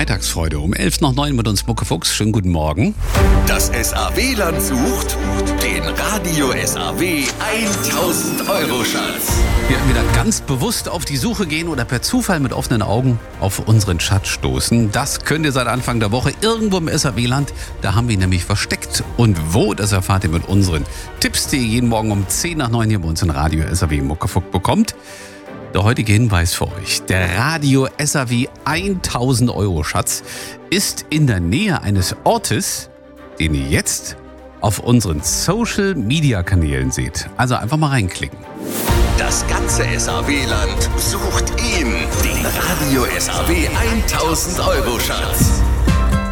Freitagsfreude um 11:09 mit uns Mucke Fuchs. Schönen guten Morgen. Das SAW-Land sucht den Radio SAW 1000-Euro-Schatz. Wir wieder ganz bewusst auf die Suche gehen oder per Zufall mit offenen Augen auf unseren Schatz stoßen. Das könnt ihr seit Anfang der Woche irgendwo im SAW-Land. Da haben wir ihn nämlich versteckt. Und wo, das erfahrt ihr mit unseren Tipps, die ihr jeden Morgen um 10:09 hier bei uns in Radio SAW Mucke Fuchs bekommt. Der heutige Hinweis für euch: Der Radio SAW 1000-Euro-Schatz ist in der Nähe eines Ortes, den ihr jetzt auf unseren Social-Media-Kanälen seht. Also einfach mal reinklicken. Das ganze SAW-Land sucht ihn, den Radio SAW 1000-Euro-Schatz.